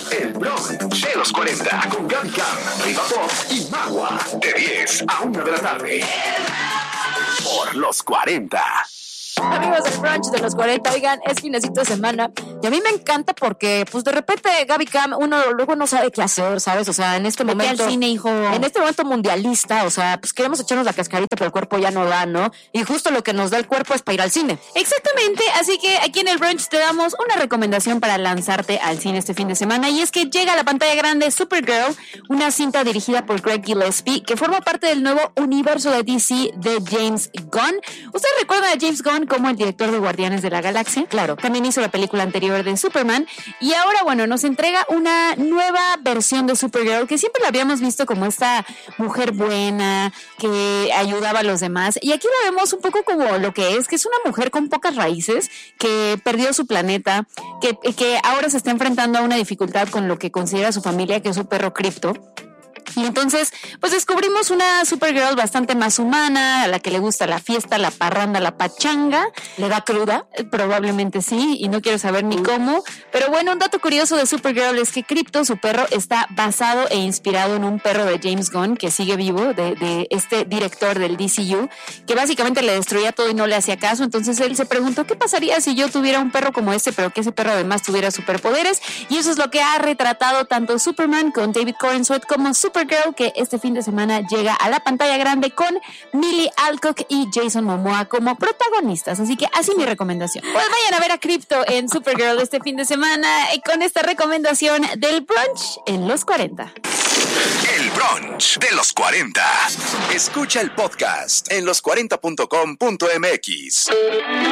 El brunch de los 40 con Gaby Cam, Riva Pop y Magua. De 10 a 1 de la tarde. Por los 40. Amigos del brunch de los 40, oigan, es finecito de semana y a mí me encanta porque pues de repente Gaby Cam, uno luego no sabe qué hacer, ¿sabes? O sea, en este momento al cine, hijo. En este momento mundialista, o sea, pues queremos echarnos la cascarita, pero el cuerpo ya no da, ¿no? Y justo lo que nos da el cuerpo es para ir al cine. Exactamente, así que aquí en el brunch te damos una recomendación para lanzarte al cine este fin de semana, y es que llega a la pantalla grande Supergirl, una cinta dirigida por Greg Gillespie que forma parte del nuevo universo de DC de James Gunn. ¿Ustedes recuerdan a James Gunn como el director de Guardianes de la Galaxia? Claro. También hizo la película anterior de Superman, y ahora, bueno, nos entrega una nueva versión de Supergirl, que siempre la habíamos visto como esta mujer buena, que ayudaba a los demás, y aquí la vemos un poco como lo que es una mujer con pocas raíces, que perdió su planeta, que ahora se está enfrentando a una dificultad con lo que considera su familia, que es su perro Krypto. Y entonces, pues descubrimos una Supergirl bastante más humana, a la que le gusta la fiesta, la parranda, la pachanga. ¿Le da cruda? Probablemente sí, y no quiero saber ni cómo. Pero bueno, un dato curioso de Supergirl es que Krypto, su perro, está basado e inspirado en un perro de James Gunn, que sigue vivo, de este director del DCU, que básicamente le destruía todo y no le hacía caso. Entonces él se preguntó, ¿qué pasaría si yo tuviera un perro como este, pero que ese perro además tuviera superpoderes? Y eso es lo que ha retratado tanto Superman con David Corenswet como Supergirl, que este fin de semana llega a la pantalla grande con Millie Alcock y Jason Momoa como protagonistas. Así que así mi recomendación. Pues vayan a ver a Krypto en Supergirl este fin de semana, y con esta recomendación del brunch en los 40. El brunch de los 40. Escucha el podcast en los40.com.mx.